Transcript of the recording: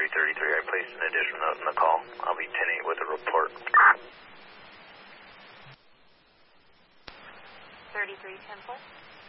I placed an additional note in the call. I'll be 10-8 with a report. 33 Temple.